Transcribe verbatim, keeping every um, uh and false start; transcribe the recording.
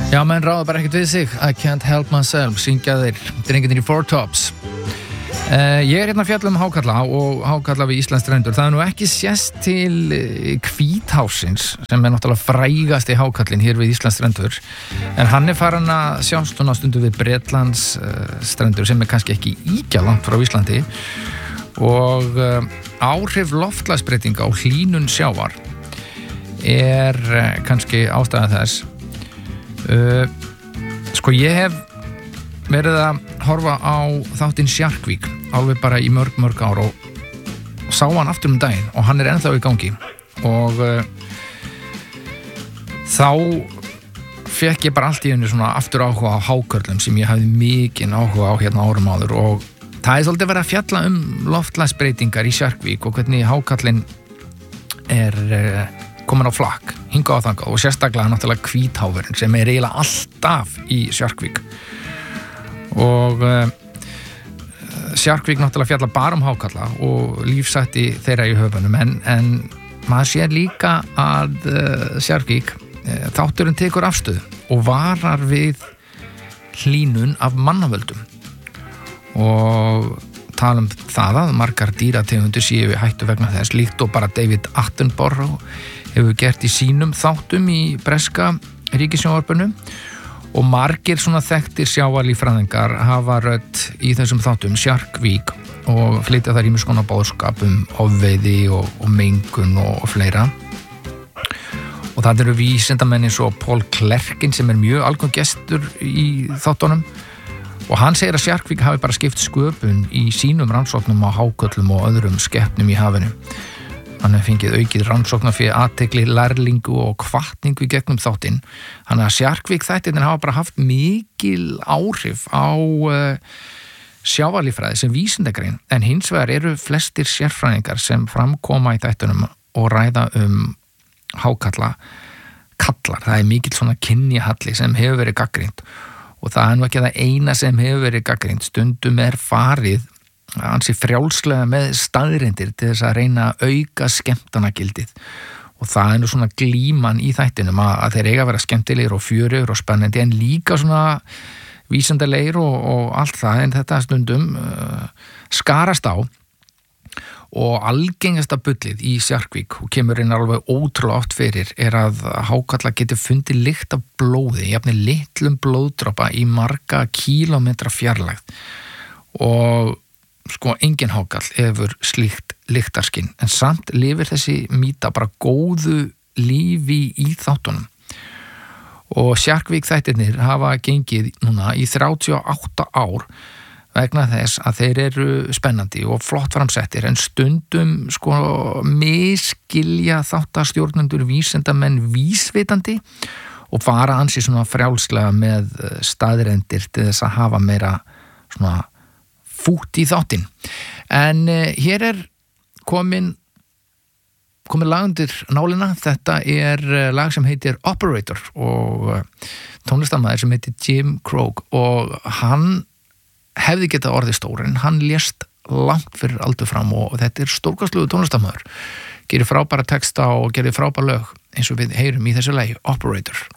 Já, menn ráða bara ekkert við sig. I can't help myself, syngja þeir drengirnir í Four Tops. Uh, ég er hérna að fjalla um hákarla og hákarla við Íslandsstrendur. Það er nú ekki sést til Hvíthássins sem er náttúrulega frægasti hákarlinn hér við Íslandsstrendur, en hann er farin að sjást svona stundu við Bretlandsstrendur sem er kannski ekki íkja langt frá Íslandi, og uh, áhrif loftslagsbreytinga og hlýnun sjávar er uh, kannski ástæða þess. Uh, sko ég hef verið að horfa á þáttinn Sjarkvík alveg bara í mörg mörg ár og, og sá hann aftur um daginn og hann er ennþá í gangi, og uh, þá fekk ég bara allt í einu svona aftur áhuga á hákörlum sem ég hafði mikinn áhuga á hérna árum áður, og það er svolítið verið að fjalla um loftslagsbreytingar í Sjarkvík og hvernig hákarlinn er uh, komin á flakk, hingað á þangað, og sérstaklega náttúrulega hvítháfurinn sem er eiginlega alltaf í Sjarkvík. Og uh, Sjarkvík náttúrulega fjalla bara um hákarla og lífsætti þeirra í höfunum, en, en maður sér líka að uh, Sjarkvík uh, þátturinn tekur afstöðu og varar við hlýnun af mannavöldum og tala um það að margar dýrategundir séu í hættu vegna þess, líkt og bara David Attenborough hefur gert í sínum þáttum í breska ríkissjónvarpinu. Og margir svona þekktir sjávarlíffræðingar hafa rödd í þessum þáttum Sjarkvík og flytja þar ýmis konar boðskap um ofveiði og, og mengun og, og fleira. Og það eru vísindamenn eins og Paul Clerkin sem er mjög algeng gestur í þáttunum, og hann segir að Sjarkvík hafi bara skipt sköpun í sínum rannsóknum á háköllum og öðrum skepnum í hafinu. Hann hefur fengið aukið rannsóknar fyrir athygli, lærlingu og hvatningu í gegnum þáttinn. Þannig að Sjarkvík þættirnir hafa bara haft mikil áhrif á uh, sjávarlíffræði sem vísindagrein, en hins vegar eru flestir sérfræðingar sem framkoma í þættunum og ræða um hákarla kallar. Það er mikill svona kynjahalli sem hefur verið gagnrýnt, og það er nú ekki það eina sem hefur verið gagnrýnt. Stundum er farið ansi frjálslega með staðreyndir til þess að reyna að auka skemmtanagildið, og það er nú svona glíman í þættinum að, að þeir eiga að vera skemmtilegir og fjörugur og spennandi, en líka svona vísindalegir og, og allt það, en þetta stundum uh, skarast á. Og algengasta bullið í Sjarkvík, og kemur inn alveg ótrúlega oft fyrir, er að hákarla getur fundið lykt af blóði, jafnir litlum blóðdropa í marga kílómetra fjarlægð, og sko engin hákarl hefur slíkt lyktarskinn, en samt lifir þessi mýta bara góðu lífi í þáttunum. Og Sjarkvík þættirnir hafa gengið núna í þrjátíu og átta ár vegna þess að þeir eru spennandi og flott framsettir, en stundum sko miskilja þáttastjórnendur vísindamenn vísvitandi og fara ansi svona frjálslega með staðreyndir til þess að hafa meira svona fút í þáttinn. En uh, hér er komin komin lag undir nálina. Þetta er uh, lag sem heitir Operator og uh, tónlistarmaður sem heitir Jim Croce, og hann hefði getað orðið stór, en hann lést langt fyrir aldur fram, og þetta er stórkostlegur tónlistarmaður. Gerir frábæra texta og gerir frábæra lög eins og við heyrum í þessu lagi Operator.